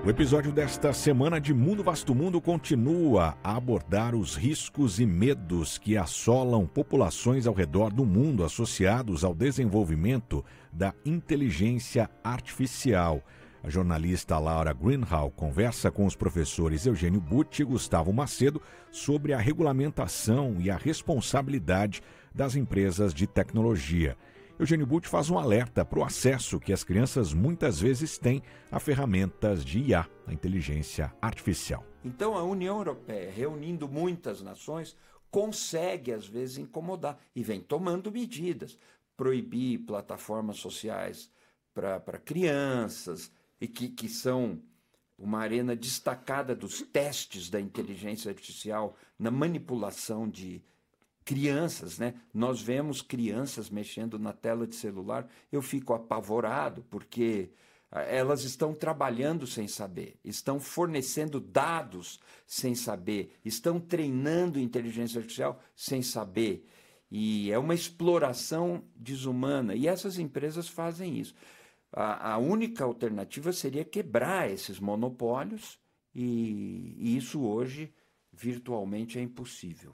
O episódio desta semana de Mundo Vasto Mundo continua a abordar os riscos e medos que assolam populações ao redor do mundo associados ao desenvolvimento da inteligência artificial. A jornalista Laura Greenhalgh conversa com os professores Eugênio Butti e Gustavo Macedo sobre a regulamentação e a responsabilidade das empresas de tecnologia. Eugênio Butti faz um alerta para o acesso que as crianças muitas vezes têm a ferramentas de IA, a inteligência artificial. Então a União Europeia, reunindo muitas nações, consegue às vezes incomodar e vem tomando medidas, proibir plataformas sociais para crianças, e que são uma arena destacada dos testes da inteligência artificial na manipulação de crianças, né? Nós vemos crianças mexendo na tela de celular, eu fico apavorado porque elas estão trabalhando sem saber, estão fornecendo dados sem saber, estão treinando inteligência artificial sem saber. E é uma exploração desumana, e essas empresas fazem isso. A única alternativa seria quebrar esses monopólios, e isso hoje virtualmente é impossível.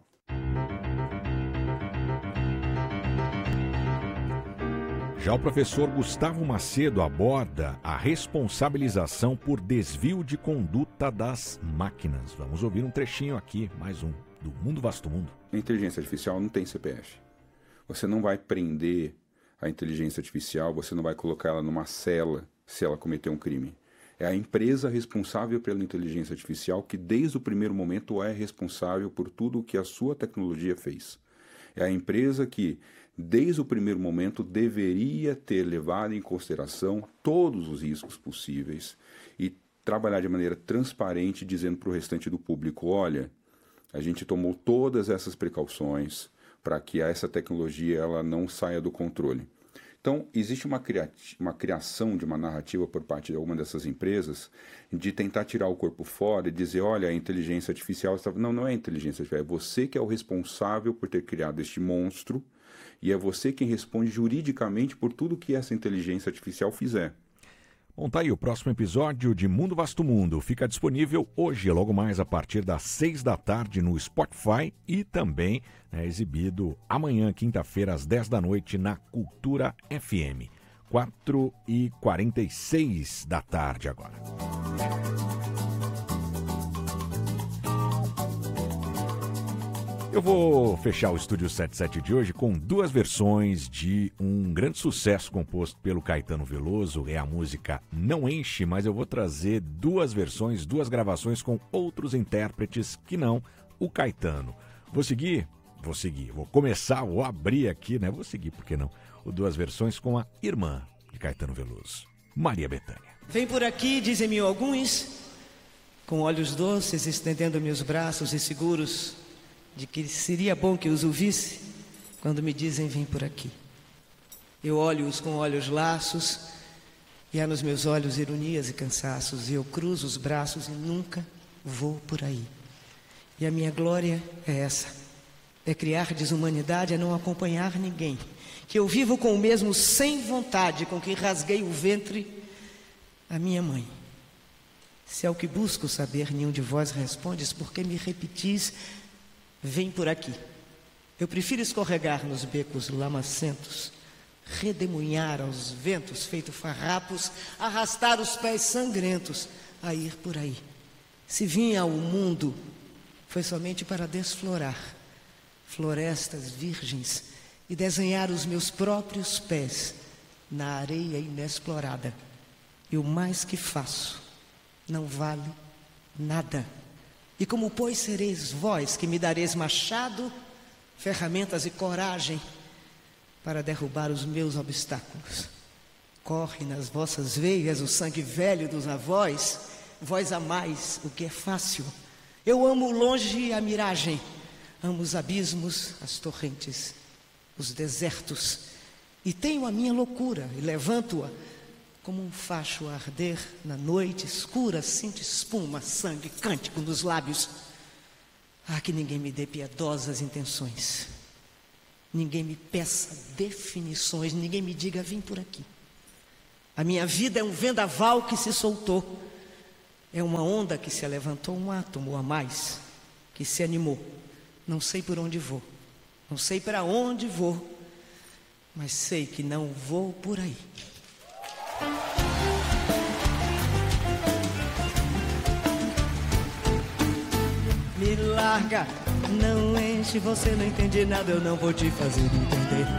Já o professor Gustavo Macedo aborda a responsabilização por desvio de conduta das máquinas. Vamos ouvir um trechinho aqui, mais um, do Mundo Vasto Mundo. A inteligência artificial não tem CPF. Você não vai prender a inteligência artificial, você não vai colocar ela numa cela se ela cometer um crime. É a empresa responsável pela inteligência artificial que desde o primeiro momento é responsável por tudo o que a sua tecnologia fez. É a empresa que desde o primeiro momento deveria ter levado em consideração todos os riscos possíveis e trabalhar de maneira transparente, dizendo para o restante do público, olha, a gente tomou todas essas precauções para que essa tecnologia ela não saia do controle. Então, existe uma criação de uma narrativa por parte de alguma dessas empresas de tentar tirar o corpo fora e dizer, olha, a inteligência artificial... Não é a inteligência artificial, é você que é o responsável por ter criado este monstro e é você quem responde juridicamente por tudo que essa inteligência artificial fizer. Bom, tá aí o próximo episódio de Mundo Vasto Mundo. Fica disponível hoje, logo mais a partir das 6 da tarde no Spotify e também exibido amanhã, quinta-feira, às 10 da noite na Cultura FM. 4h46 da tarde agora. Eu vou fechar o Estúdio 77 de hoje com duas versões de um grande sucesso composto pelo Caetano Veloso. É a música Não Enche, mas eu vou trazer duas versões, duas gravações com outros intérpretes que não o Caetano. Vou seguir. Vou começar, vou abrir aqui, né? Vou seguir, por que não? Duas versões com a irmã de Caetano Veloso, Maria Bethânia. Vem por aqui, dizem-me alguns, com olhos doces, estendendo-me os braços e seguros de que seria bom que os ouvisse quando me dizem vem por aqui. Eu olho-os com olhos laços e há nos meus olhos ironias e cansaços, e eu cruzo os braços e nunca vou por aí. E a minha glória é essa, é criar desumanidade, é não acompanhar ninguém, que eu vivo com o mesmo sem vontade com que rasguei o ventre a minha mãe. Se é o que busco saber, nenhum de vós respondes, porque me repetis vem por aqui. Eu prefiro escorregar nos becos lamacentos, redemoinhar aos ventos feito farrapos, arrastar os pés sangrentos a ir por aí. Se vim ao mundo, foi somente para desflorar florestas virgens e desenhar os meus próprios pés na areia inexplorada. E o mais que faço não vale nada. E como pois sereis vós que me dareis machado, ferramentas e coragem para derrubar os meus obstáculos. Corre nas vossas veias o sangue velho dos avós, vós amais o que é fácil. Eu amo o longe a miragem, amo os abismos, as torrentes, os desertos, e tenho a minha loucura e levanto-a como um facho a arder na noite escura. Sinto espuma, sangue, cântico nos lábios. Ah, que ninguém me dê piedosas intenções, ninguém me peça definições, ninguém me diga vim por aqui. A minha vida é um vendaval que se soltou, É uma onda que se levantou um átomo a mais, que se animou. Não sei por onde vou, não sei para onde vou, mas sei que não vou por aí. Me larga, não enche, você não entende nada, eu não vou te fazer entender.